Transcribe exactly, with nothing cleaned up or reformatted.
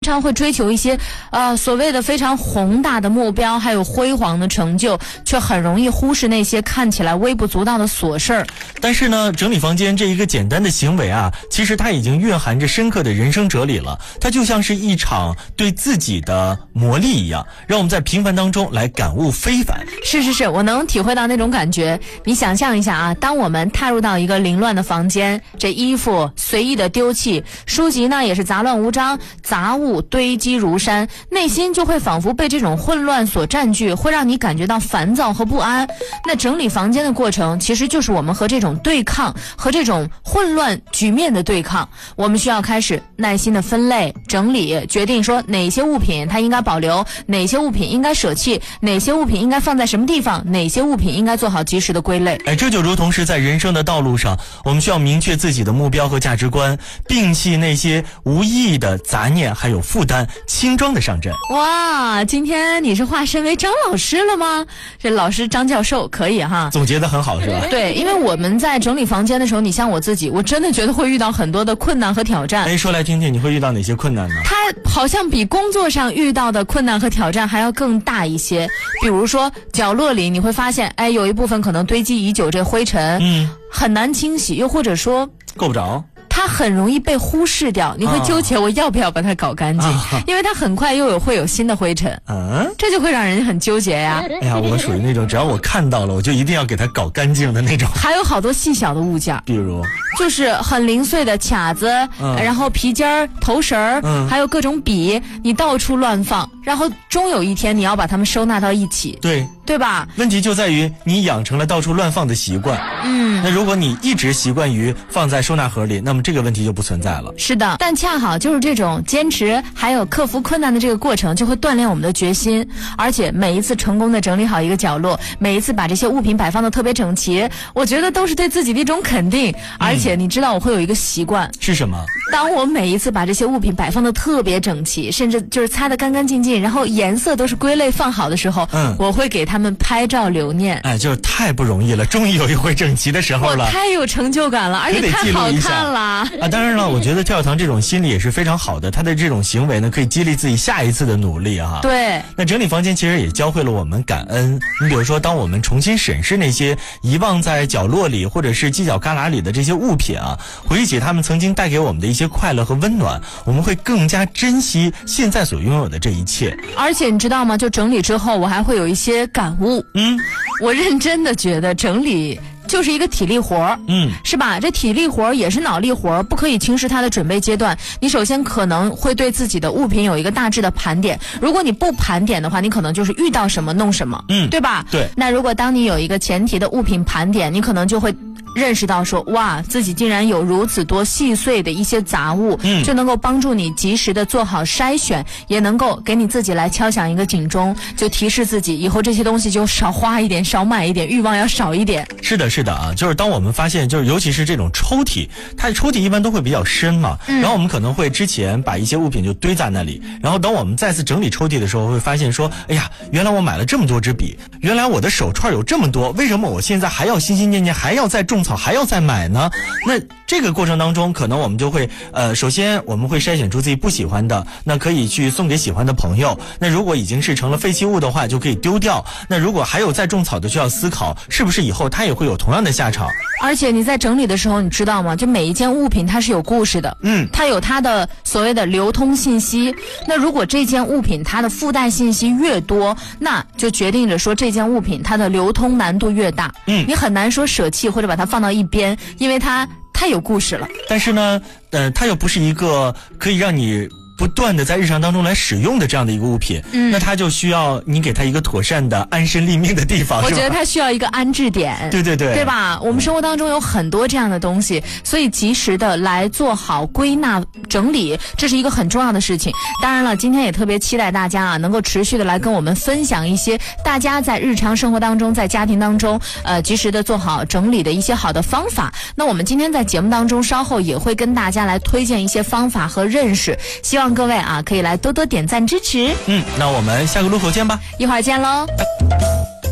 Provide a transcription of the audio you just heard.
常会追求一些呃所谓的非常宏大的目标，还有辉煌的成就，却很容易忽视那些看起来微不足道的琐事儿。 但是呢，整理房间这一个简单的行为啊，其实它已经蕴含着深刻的人生哲理了。它就像是一场对自己的磨砺一样，让我们在平凡当中来感悟非凡。 是是是，我能体会到那种感觉。你想象一下啊，当我们踏入到一个凌乱的房间，这衣服随意的丢弃，书籍呢也是杂乱无章，杂物堆积如山，内心就会仿佛被这种混乱所占据，会让你感觉到烦躁和不安。那整理房间的过程，其实就是我们和这种对抗，和这种混乱局面的对抗。我们需要开始耐心的分类整理，决定说哪些物品它应该保留，哪些物品应该舍弃，哪些物品应该放在什么地方，哪些物品应该做好及时的归类。 哎，这就如同是在人生的道路上，我们需要明确自己的目标和价值观，摒弃那些无意义的杂念还有负担，轻装的上阵。 哇，今天你是化身为张老师了吗？这老师张教授可以哈， 总结得很好是吧？ 对，因为我们在整理房间的时候，你像我自己，我真的觉得会遇到很多的困难和挑战。 哎，说来听听，你会遇到哪些困难呢？ 它好像比工作上遇到的困难和挑战还要更大一些。比如说角落里你会发现，哎，有一部分可能堆积已久这灰尘，嗯，很难清洗，又或者说够不着。 它很容易被忽视掉，你会纠结我要不要把它搞干净，啊、因为它很快又有会有新的灰尘，嗯、啊，这就会让人很纠结呀。 哎呀，我属于那种只要我看到了，我就一定要给它搞干净的那种。 还有好多细小的物件， 比如就是很零碎的卡子，嗯、然后皮筋儿、头绳儿，嗯、还有各种笔，你到处乱放，然后终有一天你要把它们收纳到一起， 对对吧？ 问题就在于你养成了到处乱放的习惯，嗯，那如果你一直习惯于放在收纳盒里，那么这个问题就不存在了。 是的，但恰好就是这种坚持还有克服困难的这个过程，就会锻炼我们的决心。而且每一次成功的整理好一个角落，每一次把这些物品摆放的特别整齐，我觉得都是对自己的一种肯定。而且你知道我会有一个习惯，嗯、 是什么？ 当我每一次把这些物品摆放的特别整齐，甚至就是擦得干干净净，然后颜色都是归类放好的时候，嗯，我会给他们拍照留念。 哎，就是太不容易了，终于有一回整齐的时候了， 我太有成就感了，而且太好看了啊！当然了，我觉得跳跳糖这种心理也是非常好的，他的这种行为呢，可以激励自己下一次的努力啊。 对， 那整理房间其实也教会了我们感恩。你比如说，当我们重新审视那些遗忘在角落里或者是犄角旮旯里的这些物品啊，回忆起他们曾经带给我们的一些快乐和温暖，我们会更加珍惜现在所拥有的这一切。 而且你知道吗？就整理之后，我还会有一些感悟。嗯，我认真的觉得整理就是一个体力活，嗯，是吧？这体力活也是脑力活，不可以轻视它的准备阶段。你首先可能会对自己的物品有一个大致的盘点，如果你不盘点的话，你可能就是遇到什么弄什么，嗯，对吧？ 对。 那如果当你有一个前提的物品盘点，你可能就会认识到说，哇，自己竟然有如此多细碎的一些杂物，嗯，就能够帮助你及时的做好筛选，也能够给你自己来敲响一个警钟，就提示自己以后这些东西就少花一点，少买一点，欲望要少一点。 是的，是的啊，就是当我们发现，就是尤其是这种抽屉，它的抽屉一般都会比较深嘛，嗯，然后我们可能会之前把一些物品就堆在那里，然后等我们再次整理抽屉的时候，会发现说，哎呀，原来我买了这么多支笔，原来我的手串有这么多，为什么我现在还要心心念念，还要再种草，还要再买呢？那这个过程当中，可能我们就会呃，首先我们会筛选出自己不喜欢的，那可以去送给喜欢的朋友。那如果已经是成了废弃物的话，就可以丢掉。那如果还有再种草的，就要思考是不是以后它也会有同样的下场。 而且你在整理的时候，你知道吗？就每一件物品它是有故事的，嗯，它有它的所谓的流通信息。那如果这件物品它的附带信息越多，那就决定着说这件物品它的流通难度越大。嗯，你很难说舍弃或者把它放到一边，因为它太有故事了。 但是呢，呃，它又不是一个可以让你不断的在日常当中来使用的这样的一个物品，嗯，那它就需要你给它一个妥善的安身立命的地方。 我觉得它需要一个安置点， 对对对， 对吧？我们生活当中有很多这样的东西，所以及时的来做好归纳整理，这是一个很重要的事情。当然了，今天也特别期待大家啊，能够持续的来跟我们分享一些大家在日常生活当中，在家庭当中，呃，及时的做好整理的一些好的方法。那我们今天在节目当中，稍后也会跟大家来推荐一些方法和认识，希望各位啊可以来多多点赞支持。 嗯，那我们下个路口见吧， 一会儿见喽。 拜。